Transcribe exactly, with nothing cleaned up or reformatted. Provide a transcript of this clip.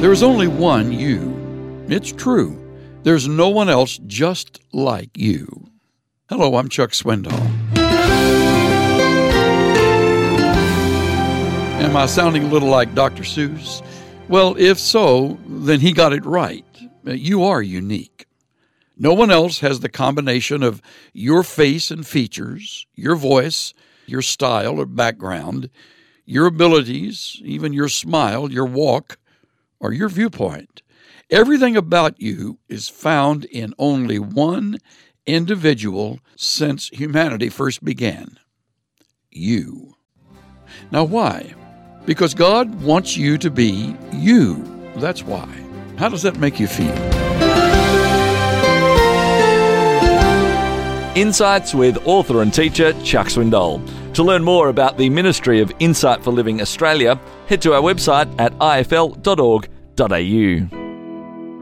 There's only one you. It's true. There's no one else just like you. Hello, I'm Chuck Swindoll. Am I sounding a little like Doctor Seuss? Well, if so, then he got it right. You are unique. No one else has the combination of your face and features, your voice, your style or background, your abilities, even your smile, your walk, or your viewpoint. Everything about you is found in only one individual since humanity first began. You. Now why? Because God wants you to be you. That's why. How does that make you feel? Insights with author and teacher Chuck Swindoll. To learn more about the Ministry of Insight for Living Australia, head to our website at I F L dot org dot A U.